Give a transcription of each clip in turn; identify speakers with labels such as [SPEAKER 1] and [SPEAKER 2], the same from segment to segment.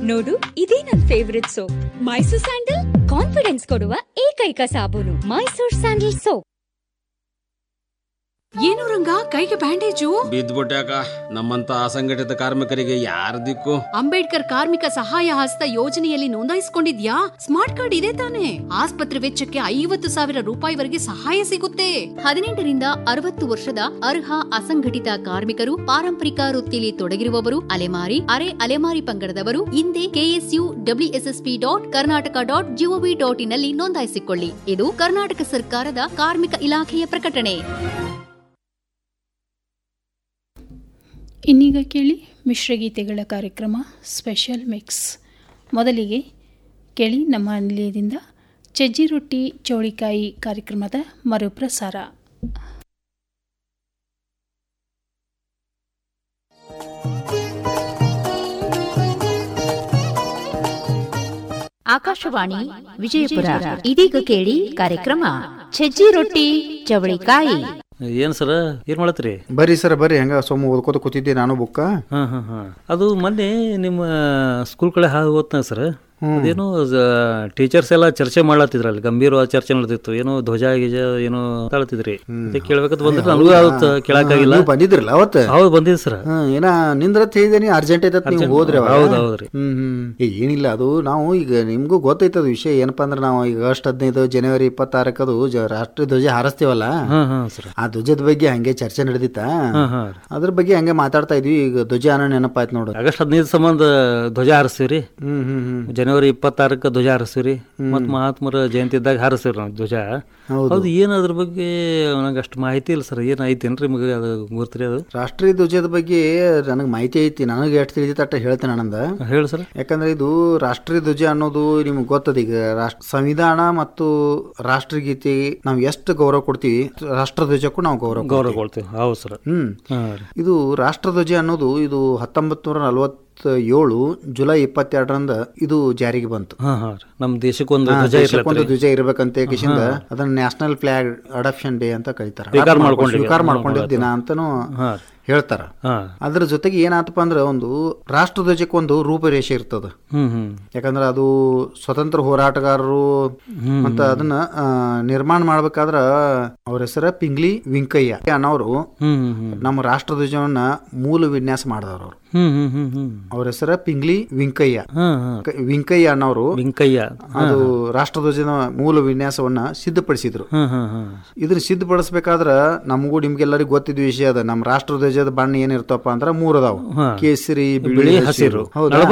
[SPEAKER 1] ನೋಡು, ಇದೇ ನನ್ favourite soap Mysore sandal. Confidence ಕೊಡುವ ಏಕೈಕ ಸಾಬೂನು ಮೈಸೂರ್ ಸ್ಯಾಂಡಲ್ ಸೋಪ್.
[SPEAKER 2] ಏನು ರಂಗ, ಕೈಗೆ ಬ್ಯಾಂಡೇಜು?
[SPEAKER 3] ಬಿದ್ದ್ಬಿಟ್ಯಾಕ. ನಮ್ಮಂತ ಅಸಂಘಟಿತ ಕಾರ್ಮಿಕರಿಗೆ ಯಾರ ದಿಕ್ಕು?
[SPEAKER 2] ಅಂಬೇಡ್ಕರ್ ಕಾರ್ಮಿಕ ಸಹಾಯ ಹಸ್ತ ಯೋಜನೆಯಲ್ಲಿ ನೋಂದಾಯಿಸಿಕೊಂಡಿದ್ಯಾ? ಸ್ಮಾರ್ಟ್ ಕಾರ್ಡ್ ಇದೆ ತಾನೆ? ಆಸ್ಪತ್ರೆ ವೆಚ್ಚಕ್ಕೆ 50,000 ರೂಪಾಯಿವರೆಗೆ ಸಹಾಯ ಸಿಗುತ್ತೆ.
[SPEAKER 4] 18ರಿಂದ 60 ವರ್ಷದ ಅರ್ಹ ಅಸಂಘಟಿತ ಕಾರ್ಮಿಕರು, ಪಾರಂಪರಿಕ ವೃತ್ತಿಯಲ್ಲಿ ತೊಡಗಿರುವವರು, ಅಲೆಮಾರಿ, ಅರೆ ಅಲೆಮಾರಿ ಪಂಗಡದವರು ಹಿಂದೆ ksuwssp.karnataka.gov.in ನಲ್ಲಿ ನೋಂದಾಯಿಸಿಕೊಳ್ಳಿ. ಇದು ಕರ್ನಾಟಕ ಸರ್ಕಾರದ ಕಾರ್ಮಿಕ ಇಲಾಖೆಯ ಪ್ರಕಟಣೆ.
[SPEAKER 5] ಇನ್ನೀಗ ಕೇಳಿ ಮಿಶ್ರಗೀತೆಗಳ ಕಾರ್ಯಕ್ರಮ ಸ್ಪೆಷಲ್ ಮಿಕ್ಸ್. ಮೊದಲಿಗೆ ಕೇಳಿ ನಮ್ಮ ನಿಲಯದಿಂದ ಸಜ್ಜಿ ರೊಟ್ಟಿ ಚೌಳಿಕಾಯಿ ಕಾರ್ಯಕ್ರಮದ ಮರುಪ್ರಸಾರ.
[SPEAKER 6] ಆಕಾಶವಾಣಿ ವಿಜಯಪುರ. ಇದೀಗ ಕೇಳಿ ಕಾರ್ಯಕ್ರಮ ಸಜ್ಜಿ ರೊಟ್ಟಿ ಚವಳಿಕಾಯಿ.
[SPEAKER 7] ಏನ್ ಸರ, ಏನ್ ಮಾಡತ್ರಿ?
[SPEAKER 8] ಬರ್ರಿ ಸರ್ ಬರ್ರಿ, ಹಂಗ ಸೊಮ್ಮ ಓದ್ಕೋತ ಕೂತಿದ್ದೆ ನಾನು ಬುಕ್ಕ.
[SPEAKER 7] ಅದು ಮೊನ್ನೆ ನಿಮ್ಮ ಸ್ಕೂಲ್ ಕಡೆ ಓದ್ನ ಸರ್, ಅದೇನು ಟೀಚರ್ಸ್ ಎಲ್ಲ ಚರ್ಚೆ ಮಾಡ್ಲತ್ತಿದ್ರಲ್ಲಿ, ಗಂಭೀರವಾದ ಚರ್ಚೆ ನಡೆದಿತ್ತು. ಏನೋ ಧ್ವಜ ಗೀಜ ಏನೋ ತಾಳ್ತಿದ್ರಿ, ಕೇಳ್ಬೇಕಂತ ಬಂದ್ರೆ ನನಗೂ ಅವತ್ತು ಕೇಳಕ್ಕಾಗಿಲ್ಲ.
[SPEAKER 8] ಬಂದಿದ್ರಲ್ಲ ಅವತ್ತು?
[SPEAKER 7] ಹೌದು ಬಂದಿದ್ ಸರ್.
[SPEAKER 8] ಏನ ನಿಂದ್ರತ್ ಹೇಳಿದೇನಿ, ಅರ್ಜೆಂಟ್ ಐತತ್ ನೀವು ಹೋದ್ರಿ?
[SPEAKER 7] ಹೌದೌದ್ರಿ.
[SPEAKER 8] ಏನಿಲ್ಲ, ಅದು ನಾವು ಈಗ ನಿಮ್ಗೂ ಗೊತ್ತೈತದ ವಿಷಯ. ಏನಪ್ಪಾ ಅಂದ್ರೆ ನಾವು ಈಗ ಆಗಸ್ಟ್ 15 ಜನವರಿ 26 ರಾಷ್ಟ್ರೀಯ ಧ್ವಜ ಹಾರಿಸ್ತೀವಲ್ಲ, ಆ ಧ್ವಜದ ಬಗ್ಗೆ ಹಂಗೆ ಚರ್ಚೆ ನಡೆದಿತ್ತ. ಅದ್ರ ಬಗ್ಗೆ ಹಂಗೆ ಮಾತಾಡ್ತಾ ಇದ್ವಿ. ಈಗ ಧ್ವಜ ಅನ್ನೋ ನೆನಪಾಯ್ತು ನೋಡು.
[SPEAKER 7] ಆಗಸ್ಟ್ 15 ಸಂಬಂಧ ಧ್ವಜ ಹಾರಿಸ್ತೀವ್ರಿ. ಜನವರಿ 26 ಧ್ವಜ ಹಾರಿಸ್ತೀವ್ರಿ. ಮತ್ ಮಹಾತ್ಮರ ಜಯಂತಿ ಇದ್ದಾಗ ಹಾರಿಸ್ತೀವ್ರಿ ನಾವು ಧ್ವಜ. ಹೌದು, ಏನ್ ಅದ್ರ ಬಗ್ಗೆ ನಂಗೆ ಅಷ್ಟು ಮಾಹಿತಿ ಇಲ್ಲ ಸರ್. ಏನ್ ಐತೇನ್ರಿ ನಿಮಗೆ ಅದು ಗೊತ್ತ್ರಿ? ಅದು
[SPEAKER 8] ರಾಷ್ಟ್ರೀಯ ಧ್ವಜದ ಬಗ್ಗೆ ನನಗೆ ಮಾಹಿತಿ ಐತಿ. ನನಗೆ ಎಷ್ಟು ತಿಳಿದಿತ್ತು ಅಷ್ಟ ಹೇಳ್ತೇನೆ ಆನಂದ.
[SPEAKER 7] ಹೇಳಿ ಸರ್.
[SPEAKER 8] ಯಾಕಂದ್ರೆ ಇದು ರಾಷ್ಟ್ರೀಯ ಧ್ವಜ ಅನ್ನೋದು ನಿಮ್ಗೆ ಗೊತ್ತದ. ಈಗ ಸಂವಿಧಾನ ಮತ್ತು ರಾಷ್ಟ್ರಗೀತೆ ನಾವು ಎಷ್ಟು ಗೌರವ ಕೊಡ್ತೀವಿ, ರಾಷ್ಟ್ರ ಧ್ವಜಕ್ಕೂ ನಾವು ಗೌರವ
[SPEAKER 7] ಕೊಡ್ತೀವಿ. ಹೌದು ಸರ್.
[SPEAKER 8] ಇದು ರಾಷ್ಟ್ರ ಧ್ವಜ ಅನ್ನೋದು ಇದು 1947 ಜುಲೈ 22 ಇದು ಜಾರಿಗೆ ಬಂತು.
[SPEAKER 7] ನಮ್ಮ ದೇಶಕ್ಕೊಂದು
[SPEAKER 8] ಧ್ವಜ ಇರ್ಬೇಕಂತ ಕಿಶಿಂದ ಅದನ್ನ ನ್ಯಾಷನಲ್ ಫ್ಲಾಗ್ ಅಡಾಪ್ಷನ್ ಡೇ ಅಂತ ಕರೀತಾರೆ. ಸ್ವೀಕಾರ ಮಾಡ್ಕೊಂಡಿದ್ದ ದಿನ ಅಂತಾನು ಹೇಳ್ತಾರ. ಅದ್ರ ಜೊತೆಗೆ ಏನಾತಪ್ಪ ಅಂದ್ರೆ ಒಂದು ರಾಷ್ಟ್ರ ಧ್ವಜಕ್ಕೆ ಒಂದು ರೂಪರೇಷೆ ಇರ್ತದ. ಯಾಕಂದ್ರೆ ಅದು ಸ್ವತಂತ್ರ ಹೋರಾಟಗಾರರು ಮತ್ತ ಅದನ್ನ ನಿರ್ಮಾಣ ಮಾಡ್ಬೇಕಾದ್ರ ಅವ್ರ ಹೆಸರ ಪಿಂಗ್ಲಿ ವೆಂಕಯ್ಯ ಅನ್ನೋರು ನಮ್ಮ ರಾಷ್ಟ್ರ ಧ್ವಜವನ್ನ ಮೂಲ ವಿನ್ಯಾಸ ಮಾಡಿದವರು. ಅವ್ರ ಹೆಸರ ಪಿಂಗ್ಲಿ ವೆಂಕಯ್ಯ ಅನ್ನೋರು ಅದು ರಾಷ್ಟ್ರ ಧ್ವಜದ ಮೂಲ ವಿನ್ಯಾಸವನ್ನ ಸಿದ್ಧಪಡಿಸಿದ್ರು. ಇದನ್ನ ಸಿದ್ಧಪಡಿಸಬೇಕಾದ್ರ ನಮಗೂ ನಿಮ್ಗೆಲ್ಲರಿಗೂ ಗೊತ್ತಿದ್ದ ವಿಷಯ ಅದ. ನಮ್ಮ ರಾಷ್ಟ್ರ ಧ್ವಜದ ಬಣ್ಣ ಏನಿರ್ತಪ್ಪ ಅಂದ್ರ 3 ಅದಾವ: ಕೇಸರಿ, ಬಿಳಿ, ಹಸಿರು.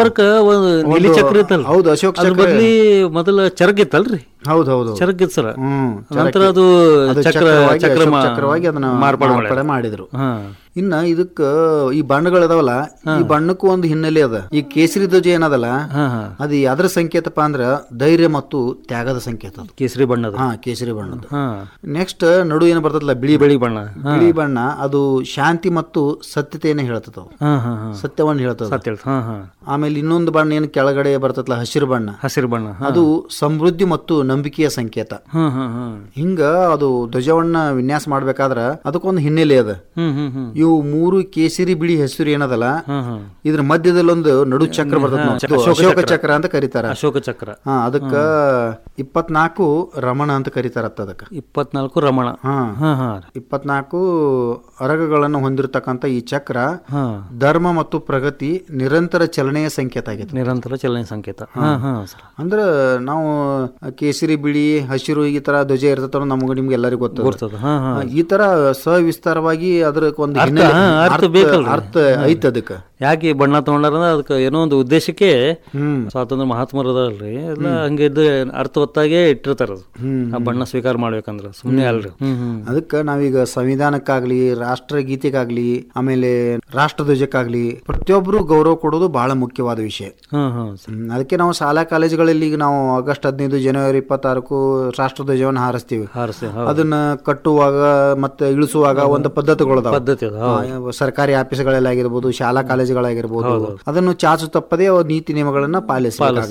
[SPEAKER 7] ಹೌದು, ಅಶೋಕ ಚಕ್ರ ಮೊದಲ ಚರಗಿತ್ತಲ್ರಿ? ಹೌದೌದು, ಚರಗಿತ್ ಸರ್. ನಂತರ ಅದು
[SPEAKER 8] ಚಕ್ರವಾಗಿ ಅದನ್ನ ಮಾರ್ಪಾಡೆ ಮಾಡಿದ್ರು. ಇನ್ನ ಇದಕ್ಕ ಈ ಬಣ್ಣಗಳದಾವಲ್ಲ, ಈ ಬಣ್ಣಕ್ಕೂ ಒಂದು ಹಿನ್ನೆಲೆ ಅದ. ಈ ಕೇಸರಿ ಧ್ವಜ ಏನದಲ್ಲ, ಅದು ಯಾವ್ದ್ರ ಸಂಕೇತಪ್ಪ ಅಂದ್ರ ಧೈರ್ಯ ಮತ್ತು ತ್ಯಾಗದ ಸಂಕೇತ.
[SPEAKER 7] ಕೇಸರಿ ಬಣ್ಣದ.
[SPEAKER 8] ಕೇಸರಿ ಬಣ್ಣದ. ನೆಕ್ಸ್ಟ್ ನಡು ಏನ್ ಬರ್ತದಲ್ಲ, ಬಿಳಿ ಬಣ್ಣ, ಅದು ಶಾಂತಿ ಮತ್ತು ಸತ್ಯತೆಯನ್ನ ಹೇಳ್ತದ, ಸತ್ಯವನ್ನ ಹೇಳ್ತದ. ಆಮೇಲೆ ಇನ್ನೊಂದು ಬಣ್ಣ ಏನ್ ಕೆಳಗಡೆ ಬರ್ತದಲ್ಲ, ಹಸಿರು ಬಣ್ಣ, ಅದು ಸಮೃದ್ಧಿ ಮತ್ತು ನಂಬಿಕೆಯ ಸಂಕೇತ. ಹಿಂಗ ಅದು ಧ್ವಜವನ್ನ ವಿನ್ಯಾಸ ಮಾಡ್ಬೇಕಾದ್ರ ಅದಕ್ಕೊಂದು ಹಿನ್ನೆಲೆ ಅದ. ಇವು 3 ಕೇಸರಿ, ಬಿಳಿ, ಹಸಿರು ಏನದಲ್ಲ, ಇದ್ರ ಮಧ್ಯದಲ್ಲಿ ಒಂದು ನಡು ಚಕ್ರ ಬರ್ತದ, ಅಶೋಕ ಚಕ್ರ ಅಂತ ಕರೀತಾರ.
[SPEAKER 7] ಅಶೋಕ ಚಕ್ರ.
[SPEAKER 8] ಅದಕ್ಕ 24 ರಮಣ ಅಂತ ಕರೀತಾರ. ಅದಕ್ಕ
[SPEAKER 7] 24 ರಮಣ.
[SPEAKER 8] 24 ಅರಗಗಳನ್ನು ಹೊಂದಿರತಕ್ಕಂತ ಈ ಚಕ್ರ ಧರ್ಮ ಮತ್ತು ಪ್ರಗತಿ, ನಿರಂತರ ಚಲನೆಯ ಸಂಕೇತ ಆಗೈತೆ.
[SPEAKER 7] ನಿರಂತರ ಚಲನೆ ಸಂಕೇತ.
[SPEAKER 8] ಅಂದ್ರ ನಾವು ಕೇಸರಿ, ಬಿಳಿ, ಹಸಿರು ಈ ತರ ಧ್ವಜ ಇರ್ತದ, ನಮಗ ನಿಮ್ಗೆ ಎಲ್ಲರಿಗೂ ಗೊತ್ತದ. ಈ ತರ ಸವಿಸ್ತಾರವಾಗಿ ಅದಕ್ಕೆ ಒಂದು ಅರ್ಥ ಐತ. ಅದಕ್ಕೆ
[SPEAKER 7] ಯಾಕೆ ಬಣ್ಣ ತಗೊಂಡಾರ ಅದಕ್ಕೆ ಏನೋ ಒಂದು ಉದ್ದೇಶಕ್ಕೆ ಸ್ವಾತಂತ್ರ್ಯ ಮಹಾತ್ಮರದಲ್ರಿ ಎಲ್ಲ ಹಂಗಿದ್ದು ಅರ್ಥವತ್ತಾಗೆ ಇಟ್ಟಿರ್ತಾರ. ಆ ಬಣ್ಣ ಸ್ವೀಕಾರ ಮಾಡ್ಬೇಕಂದ್ರ ಸುಮ್ನೆ ಅಲ್ರಿ.
[SPEAKER 8] ಅದಕ್ಕೆ ನಾವೀಗ ಸಂವಿಧಾನಕ್ಕಾಗ್ಲಿ, ರಾಷ್ಟ್ರಗೀತೆಗಾಗ್ಲಿ, ಆಮೇಲೆ ರಾಷ್ಟ್ರ ಧ್ವಜಕ್ಕಾಗ್ಲಿ ಪ್ರತಿಯೊಬ್ರು ಗೌರವ ಕೊಡೋದು ಬಹಳ ಮುಖ್ಯವಾದ ವಿಷಯ. ಅದಕ್ಕೆ ನಾವು ಶಾಲಾ ಕಾಲೇಜುಗಳಲ್ಲಿ ಈಗ ನಾವು ಆಗಸ್ಟ್ 15 ಜನವರಿ 26 ರಾಷ್ಟ್ರ ಧ್ವಜವನ್ನು ಹಾರಿಸ್ತೀವಿ. ಅದನ್ನ ಕಟ್ಟುವಾಗ ಮತ್ತೆ ಇಳಿಸುವಾಗ ಒಂದು ಪದ್ಧತಿಗಳದಾವ. ಸರ್ಕಾರಿ ಆಫೀಸ್ಗಳಲ್ಲಿ ಆಗಿರ್ಬೋದು, ಶಾಲಾ ಕಾಲೇಜುಗಳಾಗಿರ್ಬೋದು, ಅದನ್ನು ಚಾಚು ತಪ್ಪದೆ ನೀತಿ ನಿಯಮಗಳನ್ನ ಪಾಲಿಸಬೇಕು.